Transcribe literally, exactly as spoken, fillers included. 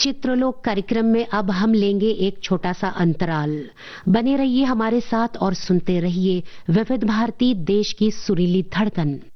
चित्रलोक कार्यक्रम में अब हम लेंगे एक छोटा सा अंतराल। बने रहिए हमारे साथ और सुनते रहिए विविध भारती, देश की सुरीली धड़कन।